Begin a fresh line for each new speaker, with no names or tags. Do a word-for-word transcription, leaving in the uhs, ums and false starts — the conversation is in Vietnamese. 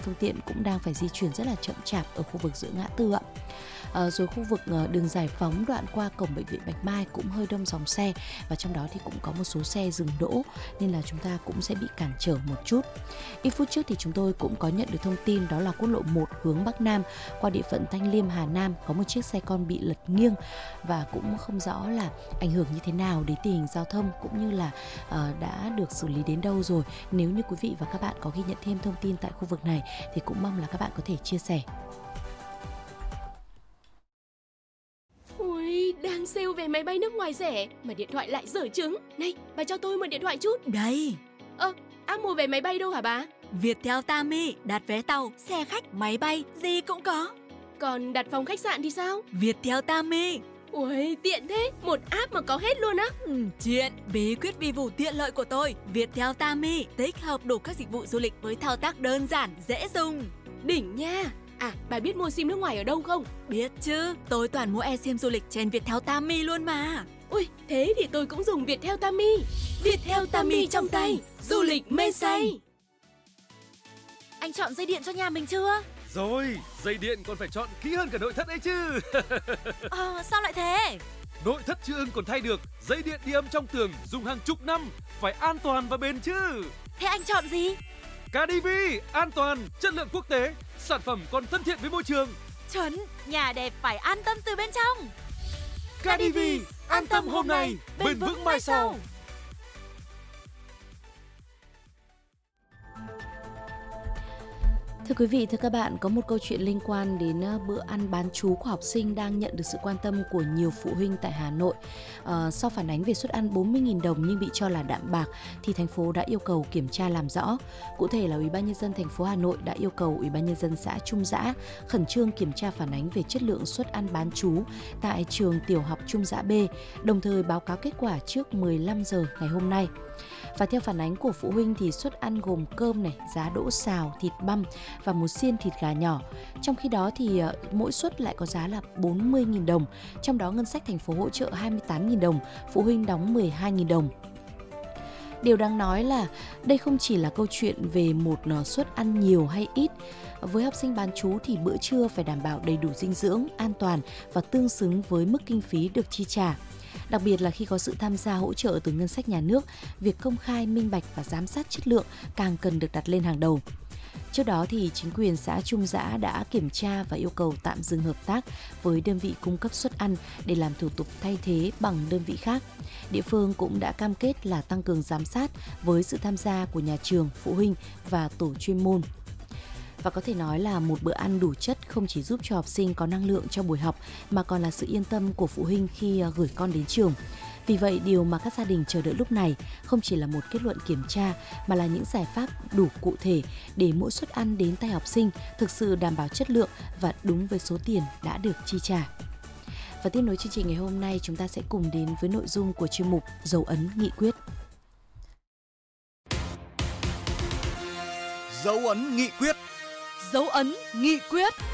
phương tiện cũng đang phải di chuyển rất là chậm chạp ở khu vực giữa ngã tư ạ. À, rồi khu vực uh, đường Giải Phóng đoạn qua cổng bệnh viện Bạch Mai cũng hơi đông dòng xe, và trong đó thì cũng có một số xe dừng đỗ nên là chúng ta cũng sẽ bị cản trở một chút. Ít phút trước thì chúng tôi cũng có nhận được thông tin đó là quốc lộ một hướng Bắc Nam qua địa phận Thanh Liêm, Hà Nam có một chiếc xe con bị lật nghiêng, và cũng không rõ là ảnh hưởng như thế nào đến tình hình giao thông cũng như là uh, đã được xử lý đến đâu rồi. Nếu như quý vị và các bạn có ghi nhận thêm thông tin tại khu vực này thì cũng mong là các bạn có thể chia sẻ.
Ui, đang sale vé máy bay nước ngoài rẻ mà điện thoại lại dở trứng. Này, bà cho tôi mượn điện thoại chút.
Đây.
Ơ, à, mua vé máy bay đâu hả bà?
Viettel Tami, đặt vé tàu, xe khách, máy bay, gì cũng có.
Còn đặt phòng khách sạn thì sao?
Viettel Tami.
Ui, tiện thế, một app mà có hết luôn á.
Ừ, chuyện, bí quyết vi vụ tiện lợi của tôi. Viettel Tami, tích hợp đủ các dịch vụ du lịch với thao tác đơn giản, dễ dùng.
Đỉnh nha. À, bà biết mua sim nước ngoài ở đâu không?
Biết chứ, tôi toàn mua eSIM du lịch trên Viettel Tami luôn mà.
Ui, thế thì tôi cũng dùng Viettel Tami. Viettel Tami trong tay, du lịch mê say.
Anh chọn dây điện cho nhà mình chưa?
Rồi, dây điện còn phải chọn kỹ hơn cả nội thất ấy chứ.
Ờ, sao lại thế?
Nội thất chưa ưng còn thay được, dây điện đi âm trong tường dùng hàng chục năm, phải an toàn và bền chứ.
Thế anh chọn gì?
ca đê vê, an toàn, chất lượng quốc tế, sản phẩm còn thân thiện với môi trường.
Chuẩn, nhà đẹp phải an tâm từ bên trong.
ca đê vê, an tâm hôm nay, bền vững mai sau.
Thưa quý vị, thưa các bạn, có một câu chuyện liên quan đến bữa ăn bán trú của học sinh đang nhận được sự quan tâm của nhiều phụ huynh tại Hà Nội. À, sau phản ánh về suất ăn bốn mươi nghìn đồng nhưng bị cho là đạm bạc thì thành phố đã yêu cầu kiểm tra làm rõ. Cụ thể là Ủy ban nhân dân thành phố Hà Nội đã yêu cầu Ủy ban nhân dân xã Trung Dã khẩn trương kiểm tra phản ánh về chất lượng suất ăn bán trú tại trường tiểu học Trung Dã B, đồng thời báo cáo kết quả trước mười lăm giờ ngày hôm nay. Và theo phản ánh của phụ huynh thì suất ăn gồm cơm này, giá đỗ xào, thịt băm và một xiên thịt gà nhỏ. Trong khi đó thì mỗi suất lại có giá là bốn mươi nghìn đồng, trong đó ngân sách thành phố hỗ trợ hai mươi tám nghìn đồng, phụ huynh đóng mười hai nghìn đồng. Điều đáng nói là đây không chỉ là câu chuyện về một suất ăn nhiều hay ít. Với học sinh bán trú thì bữa trưa phải đảm bảo đầy đủ dinh dưỡng, an toàn và tương xứng với mức kinh phí được chi trả. Đặc biệt là khi có sự tham gia hỗ trợ từ ngân sách nhà nước, việc công khai, minh bạch và giám sát chất lượng càng cần được đặt lên hàng đầu. Trước đó thì chính quyền xã Trung Dã đã kiểm tra và yêu cầu tạm dừng hợp tác với đơn vị cung cấp suất ăn để làm thủ tục thay thế bằng đơn vị khác. Địa phương cũng đã cam kết là tăng cường giám sát với sự tham gia của nhà trường, phụ huynh và tổ chuyên môn. Và có thể nói là một bữa ăn đủ chất không chỉ giúp cho học sinh có năng lượng cho buổi học mà còn là sự yên tâm của phụ huynh khi gửi con đến trường. Vì vậy, điều mà các gia đình chờ đợi lúc này không chỉ là một kết luận kiểm tra mà là những giải pháp đủ cụ thể để mỗi suất ăn đến tay học sinh thực sự đảm bảo chất lượng và đúng với số tiền đã được chi trả. Và tiếp nối chương trình ngày hôm nay, chúng ta sẽ cùng đến với nội dung của chuyên mục Dấu ấn nghị quyết.
Dấu ấn nghị quyết.
Dấu ấn nghị quyết.